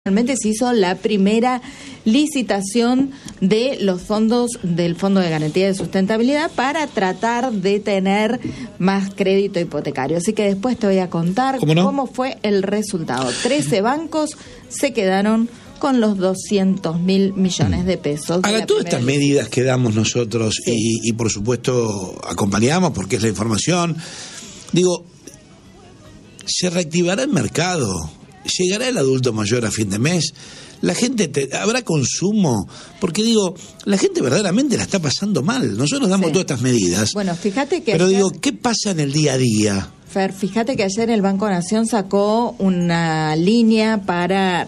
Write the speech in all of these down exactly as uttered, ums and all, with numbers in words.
Finalmente se hizo la primera licitación de los fondos del Fondo de Garantía de Sustentabilidad para tratar de tener más crédito hipotecario. Así que después te voy a contar ¿Cómo no? cómo fue el resultado. trece bancos se quedaron con los doscientos mil millones de pesos. Ahora, todas estas medidas que damos nosotros sí. y, y por supuesto acompañamos porque es la información, digo, ¿se reactivará el mercado? ¿Llegará el adulto mayor a fin de mes? ¿La gente te, habrá consumo? Porque digo, la gente verdaderamente la está pasando mal. Nosotros damos sí. todas estas medidas. Bueno, fíjate que Pero ayer, digo, ¿qué pasa en el día a día? Fer, fíjate que ayer el Banco Nación sacó una línea para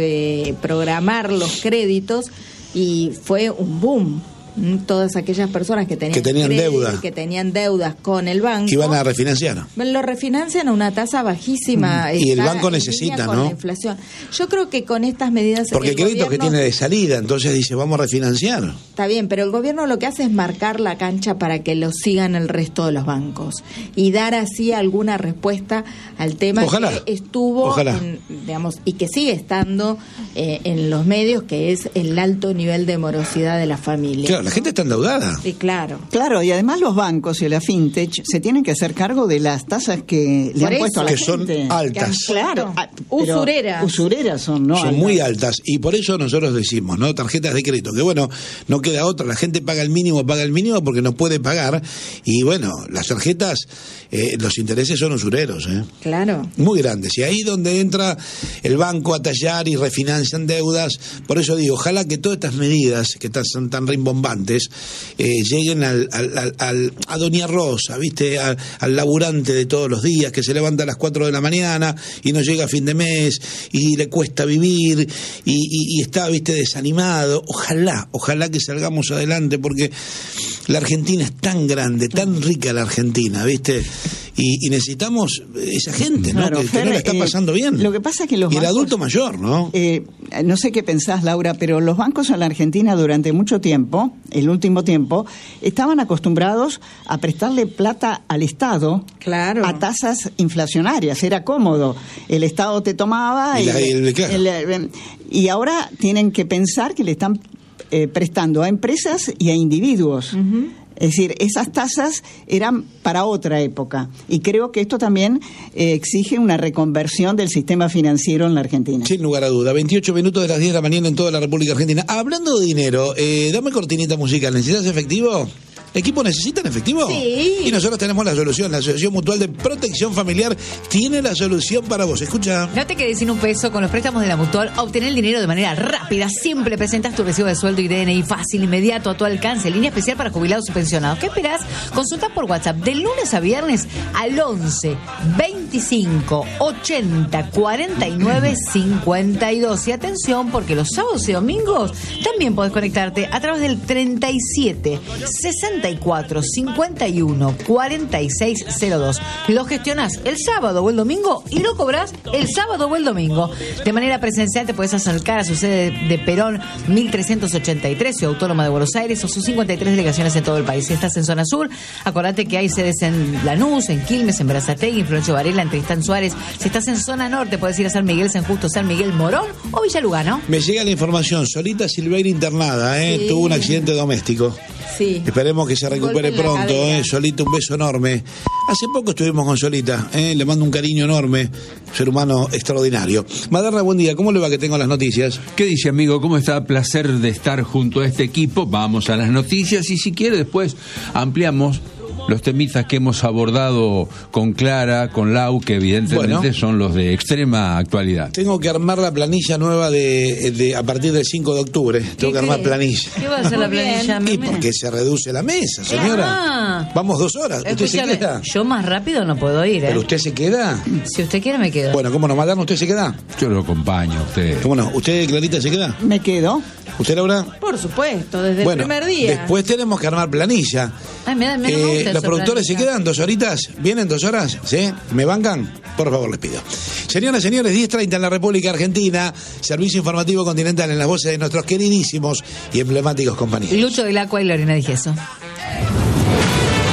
reprogramar los créditos y fue un boom. Todas aquellas personas que tenían, que tenían crédito, deuda, que tenían deudas con el banco, que iban a refinanciar. Lo refinancian a una tasa bajísima. Mm. Y el banco necesita, con ¿no? La inflación. Yo creo que con estas medidas. Porque el crédito que tiene de salida, entonces dice, vamos a refinanciar. Está bien, pero el gobierno lo que hace es marcar la cancha para que lo sigan el resto de los bancos y dar así alguna respuesta al tema Ojalá. que estuvo, Ojalá. En, digamos, y que sigue estando eh, en los medios, que es el alto nivel de morosidad de la familia. Claro, la gente está endeudada. Sí, claro. Claro, y además los bancos y la fintech se tienen que hacer cargo de las tasas que le Por han eso, puesto a la que gente. son altas. Claro, ah, pero Usureras. Usureras son, ¿no? Son altas. muy altas y por eso nosotros decimos, ¿no? Tarjetas de crédito, que bueno, no queda otra, la gente paga el mínimo, paga el mínimo porque no puede pagar y bueno, las tarjetas, eh, los intereses son usureros, ¿eh? Claro. Muy grandes y ahí donde entra el banco a tallar y refinancian deudas. Por eso digo, ojalá que todas estas medidas que están, son tan rimbombantes eh, lleguen al, al, al, al, a Doña Rosa, ¿viste? Al, al laburante de todos los días que se levanta a las cuatro de la mañana y no llega a fin de mes y le cuesta vivir y, y, y está, ¿viste? Desanimado. Ojalá, ojalá que salgamos adelante porque la Argentina es tan grande, tan rica la Argentina, ¿viste? Y, y necesitamos esa gente, ¿no? Claro, que, que Fer, no la está pasando eh, bien. Lo que pasa es que los y el bancos, adulto mayor, ¿no? Eh, no sé qué pensás, Laura, pero los bancos en la Argentina durante mucho tiempo, el último tiempo, estaban acostumbrados a prestarle plata al Estado Claro. a tasas inflacionarias. Era cómodo. El Estado te tomaba Y la- y, el- claro. el- y ahora tienen que pensar que le están eh, prestando a empresas y a individuos. Uh-huh. Es decir, esas tasas eran para otra época y creo que esto también eh, exige una reconversión del sistema financiero en la Argentina. Sin lugar a duda, veintiocho minutos de las diez de la mañana en toda la República Argentina. Hablando de dinero, eh, dame cortinita musical, ¿necesitas efectivo? ¿Equipo necesitan efectivo? Sí. Y nosotros tenemos la solución, la Asociación Mutual de Protección Familiar tiene la solución para vos. Escucha. No te quedes sin un peso con los préstamos de la Mutual. Obtener el dinero de manera rápida. Siempre presentas tu recibo de sueldo y D N I fácil, inmediato, a tu alcance. Línea especial para jubilados y pensionados. ¿Qué esperás? Consulta por WhatsApp de lunes a viernes al once, veinticinco, ochenta, cuarenta y nueve, cincuenta y dos. Y atención, porque los sábados y domingos también podés conectarte a través del treinta y siete, sesenta y cuatro, cincuenta y uno, cuarenta y seis cero dos. Lo gestionás el sábado o el domingo y lo cobrás el sábado o el domingo. De manera presencial te puedes acercar a su sede de Perón mil trescientos ochenta y tres, Ciudad Autónoma de Buenos Aires, o sus cincuenta y tres delegaciones en todo el país. Si estás en zona sur, acordate que hay sedes en Lanús, en Quilmes, en Berazategui, en Florencio Varela, en Tristán Suárez. Si estás en zona norte, puedes ir a San Miguel, San Justo, San Miguel, Morón o Villa Lugano. Me llega la información, Solita Silveira internada, ¿eh? Sí. Tuvo un accidente doméstico. Sí. Esperemos que se recupere Golpe en la pronto, cadera. ¿eh? Solita, un beso enorme. Hace poco estuvimos con Solita, ¿eh? Le mando un cariño enorme, ser humano extraordinario. Maderna, buen día, ¿cómo le va que tengo las noticias? ¿Qué dice, amigo? ¿Cómo está? Placer de estar junto a este equipo. Vamos a las noticias y si quiere después ampliamos los temitas que hemos abordado con Clara, con Lau, que evidentemente Bueno. son los de extrema actualidad. Tengo que armar la planilla nueva de, de a partir del cinco de octubre. Tengo que armar planilla. ¿Qué va a hacer la Muy bien. planilla? Y porque se reduce la mesa, señora. Ah. Vamos dos horas. ¿Usted se Escúchame, queda? yo más rápido no puedo ir, ¿eh? ¿Pero usted se queda? Si usted quiere, me quedo. Bueno, ¿cómo no, Maderna? ¿Usted se queda? Yo lo acompaño a usted. ¿Cómo no? ¿Usted, Clarita, se queda? Me quedo. ¿Usted, Laura? Por supuesto, desde Bueno, el primer día. después tenemos que armar planilla. Ay, me da, me da Eh, gusta los esa productores se planilla. quedan dos horitas, vienen dos horas, ¿sí? ¿Me bancan? Por favor, les pido. Señoras y señores, diez treinta en la República Argentina, servicio informativo continental en las voces de nuestros queridísimos y emblemáticos compañeros. Lucho del Acua y Lorena Dijeso.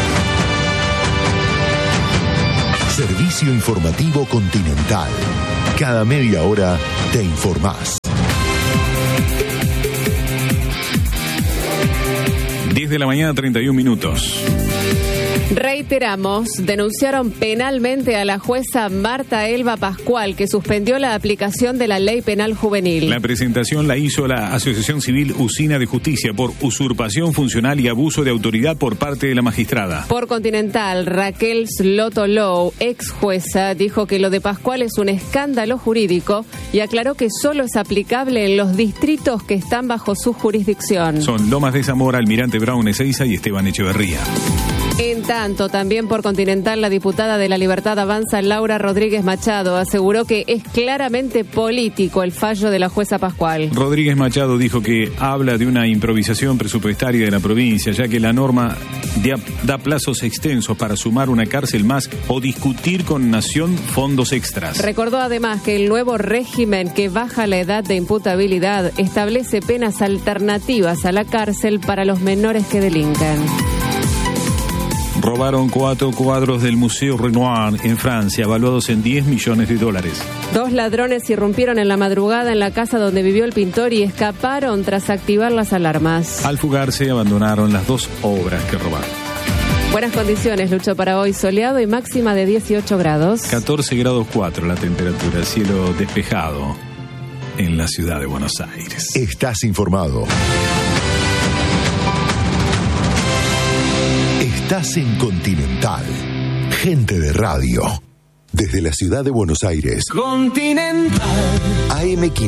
Servicio informativo continental. Cada media hora te informás. diez de la mañana, treinta y un minutos. Reiteramos, denunciaron penalmente a la jueza Marta Elba Pascual, que suspendió la aplicación de la ley penal juvenil. La presentación la hizo la Asociación Civil Usina de Justicia por usurpación funcional y abuso de autoridad por parte de la magistrada. Por Continental, Raquel Slotolou, ex jueza, dijo que lo de Pascual es un escándalo jurídico y aclaró que solo es aplicable en los distritos que están bajo su jurisdicción. Son Lomas de Zamora, Almirante Brown, Ezeiza y Esteban Echeverría. En tanto, también por Continental, la diputada de La Libertad Avanza, Laura Rodríguez Machado, aseguró que es claramente político el fallo de la jueza Pascual. Rodríguez Machado dijo que habla de una improvisación presupuestaria de la provincia, ya que la norma da plazos extensos para sumar una cárcel más o discutir con Nación fondos extras. Recordó además que el nuevo régimen que baja la edad de imputabilidad establece penas alternativas a la cárcel para los menores que delinquen. Robaron cuatro cuadros del Museo Renoir en Francia, valuados en diez millones de dólares. Dos ladrones irrumpieron en la madrugada en la casa donde vivió el pintor y escaparon tras activar las alarmas. Al fugarse, abandonaron las dos obras que robaron. Buenas condiciones, Lucho, para hoy. Soleado y máxima de dieciocho grados. catorce grados cuatro la temperatura, cielo despejado en la ciudad de Buenos Aires. Estás informado. Estás en Continental. Gente de radio. Desde la ciudad de Buenos Aires. Continental. A M quinientos.